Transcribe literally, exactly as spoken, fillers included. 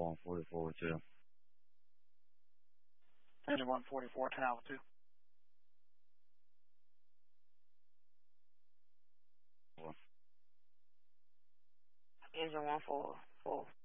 one forty-four with you. Engine one forty-four, ten altitude. Engine one forty-four.